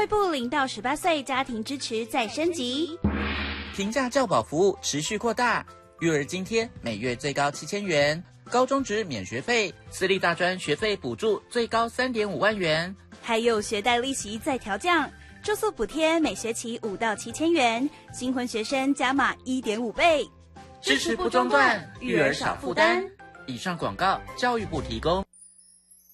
卫部0到18岁家庭支持再升级， 平价教保服务持续扩大，育儿津贴每月最高7000元，高中职免学费，私立大专学费补助最高3.5万元， 还有学贷利息再调降，住宿补贴每学期5到7000元，新婚学生加码1.5倍， 支持不中断，育儿少负担。以上广告，教育部提供。